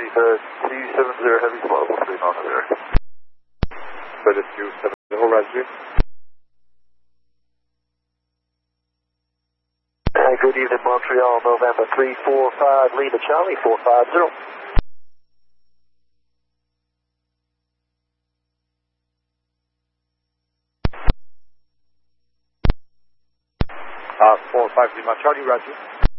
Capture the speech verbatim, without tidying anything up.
uh, two seven zero heavy slow, three nine zero. Credit two seven zero, Roger. Hey, good evening, Montreal, November three four five, Lima Charlie, four five zero. Uh, four five Lima Charlie, Roger.